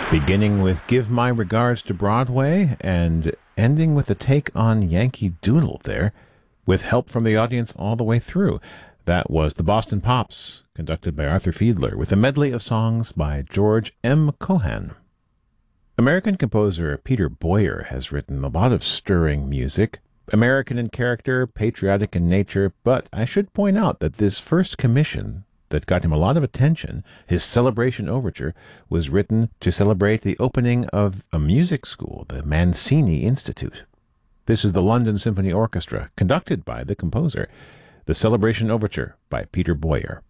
Beginning with Give My Regards to Broadway and ending with a take on Yankee Doodle there, with help from the audience all the way through. That was the Boston Pops, conducted by Arthur Fiedler, with a medley of songs by George M. Cohan. American composer Peter Boyer has written a lot of stirring music, American in character, patriotic in nature, but I should point out that this first commission that got him a lot of attention, his Celebration Overture, was written to celebrate the opening of a music school, the Mancini Institute. This is the London Symphony Orchestra, conducted by the composer. The Celebration Overture by Peter Boyer.